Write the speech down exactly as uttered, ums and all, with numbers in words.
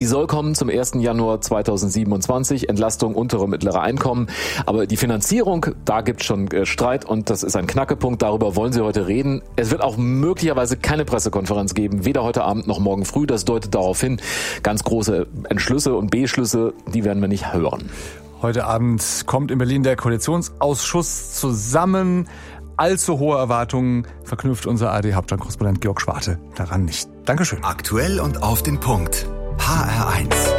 soll kommen zum ersten Januar zweitausendsiebenundzwanzig. Entlastung untere und mittlere Einkommen. Aber die Finanzierung, da gibt es schon äh, Streit und das ist ein Knackepunkt. Darüber wollen Sie heute reden. Es wird auch möglicherweise keine Pressekonferenz geben, weder heute Abend noch morgen früh. Das deutet darauf hin. Ganz große Entschlüsse und Beschlüsse, die werden wir nicht hören. Heute Abend kommt in Berlin der Koalitionsausschuss zusammen. Allzu hohe Erwartungen verknüpft unser A R D-Hauptstadtkorrespondent Georg Schwarte daran nicht. Dankeschön. Aktuell und auf den Punkt. H R eins.